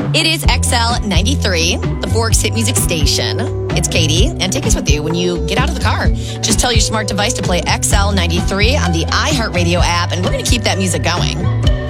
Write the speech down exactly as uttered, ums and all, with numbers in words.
It is X L ninety-three, the Forks Hit Music Station. It's Katie, and take us with you when you get out of the car. Just tell your smart device to play X L ninety-three on the iHeartRadio app, and we're going to keep that music going.